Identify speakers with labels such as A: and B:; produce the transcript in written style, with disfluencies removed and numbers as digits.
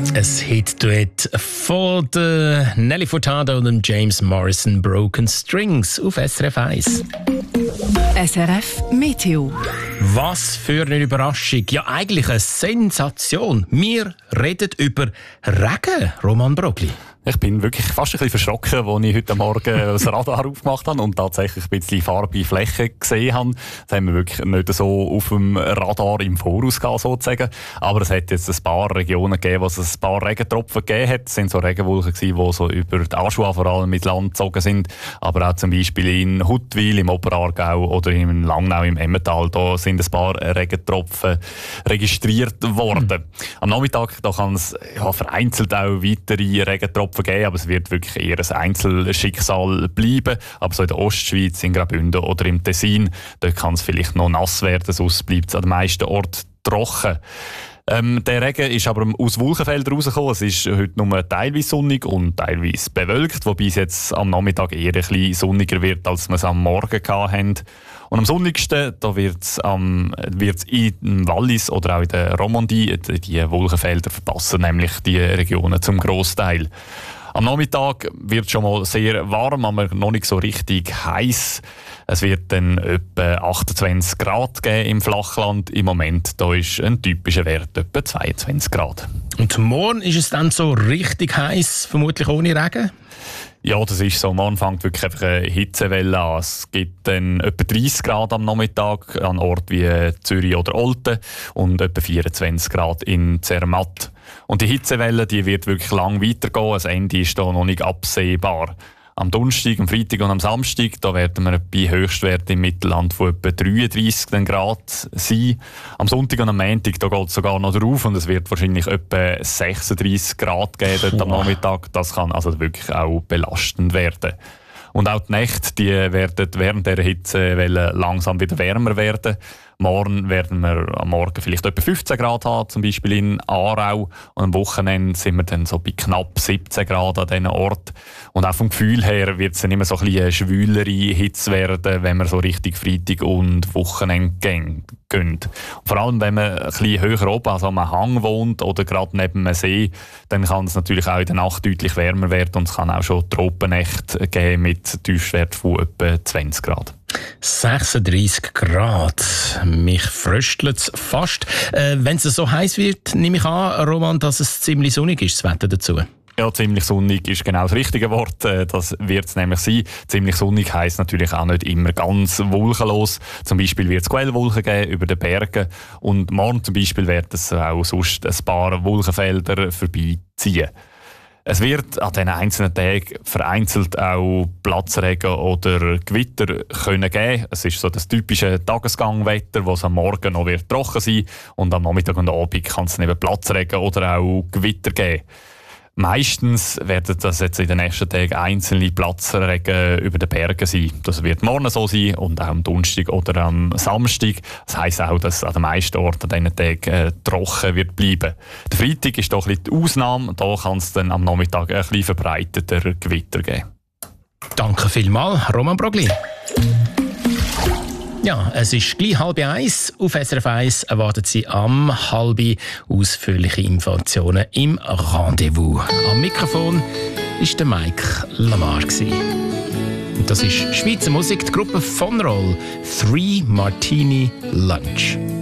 A: Ein Hit-Duett von der Nelly Furtado und dem James Morrison, Broken Strings auf SRF 1.
B: SRF Meteo.
A: Was für eine Überraschung. Ja, eigentlich eine Sensation. Wir reden über Regen, Roman Brogli.
C: Ich bin wirklich fast ein bisschen verschrocken, als ich heute Morgen das Radar aufgemacht habe und tatsächlich ein bisschen farbige Flächen gesehen habe. Das haben wir wirklich nicht so auf dem Radar im Voraus gehabt, sozusagen. Aber es hat jetzt ein paar Regionen gegeben, wo es ein paar Regentropfen gegeben hat. Es sind so Regenwolken gewesen, die so über die Aschua vor allem mit Land gezogen sind. Aber auch zum Beispiel in Huttwil im Oberaargau oder in Langnau im Emmental. Da sind ein paar Regentropfen registriert worden. Am Nachmittag da kann es vereinzelt auch weitere Regentropfen geben, aber es wird wirklich eher ein Einzelschicksal bleiben. Aber so in der Ostschweiz, in Graubünden oder im Tessin, dort kann es vielleicht noch nass werden, sonst bleibt es an den meisten Orten trocken. Der Regen ist aber aus Wolkenfeldern rausgekommen. Es ist heute nur teilweise sonnig und teilweise bewölkt, wobei es jetzt am Nachmittag eher ein bisschen sonniger wird, als wir es am Morgen hatten. Und am sonnigsten da wird's in Wallis oder auch in der Romandie die Wolkenfelder verpassen, nämlich die Regionen zum Grossteil. Am Nachmittag wird es schon mal sehr warm, aber noch nicht so richtig heiß. Es wird dann etwa 28 Grad geben im Flachland. Im Moment da ist ein typischer Wert etwa 22 Grad.
A: Und morgen ist es dann so richtig heiß, vermutlich ohne Regen?
C: Ja, das ist so. Man fängt wirklich einfach eine Hitzewelle an. Es gibt dann etwa 30 Grad am Nachmittag an Orten wie Zürich oder Olten und etwa 24 Grad in Zermatt. Und die Hitzewelle die wird wirklich lang weitergehen. Das Ende ist da noch nicht absehbar. Am Donnerstag, am Freitag und am Samstag da werden wir bei Höchstwerten im Mittelland von etwa 33 Grad sein. Am Sonntag und am Montag da geht es sogar noch drauf und es wird wahrscheinlich etwa 36 Grad geben dort am Nachmittag. Das kann also wirklich auch belastend werden. Und auch die Nächte die werden während dieser Hitzewelle langsam wieder wärmer werden. Morgen werden wir am Morgen vielleicht etwa 15 Grad haben, zum Beispiel in Aarau. Und am Wochenende sind wir dann so bei knapp 17 Grad an diesen Ort. Und auch vom Gefühl her wird es dann immer so ein bisschen eine schwülere Hitze werden, wenn wir so richtig Freitag und Wochenende gehen. Und vor allem, wenn man ein bisschen höher oben, also am Hang wohnt oder gerade neben einem See, dann kann es natürlich auch in der Nacht deutlich wärmer werden und es kann auch schon Tropennächte geben mit Tiefstwert von etwa 20 Grad.
A: 36 Grad. Mich fröstelt es fast. Wenn es so heiß wird, nehme ich an, Roman, dass es ziemlich sonnig ist, das Wetter dazu.
C: Ja, ziemlich sonnig ist genau das richtige Wort. Das wird es nämlich sein. Ziemlich sonnig heisst natürlich auch nicht immer ganz wolkenlos. Zum Beispiel wird es Quellwolken geben über den Bergen. Und morgen zum Beispiel wird es auch sonst ein paar Wolkenfelder vorbeiziehen. Es wird an diesen einzelnen Tagen vereinzelt auch Platzregen oder Gewitter können geben. Es ist so das typische Tagesgangwetter, wo es am Morgen noch wird trocken sein und am Nachmittag und Abend kann es neben Platzregen oder auch Gewitter geben. Meistens werden das jetzt in den nächsten Tagen einzelne Platzregen über den Bergen sein. Das wird morgen so sein und auch am Donnerstag oder am Samstag. Das heisst auch, dass an den meisten Orten an diesen Tagen trocken wird bleiben. Der Freitag ist doch ein bisschen die Ausnahme. Da kann es dann am Nachmittag ein bisschen verbreiteter Gewitter geben.
A: Danke vielmals, Roman Brogli. Ja, es ist gleich 12:30. Auf SRF 1 erwartet Sie am 12:30 ausführliche Informationen im Rendezvous. Am Mikrofon war der Mike Lamar. Und das ist Schweizer Musik, die Gruppe von Roll, 3 Martini Lunch.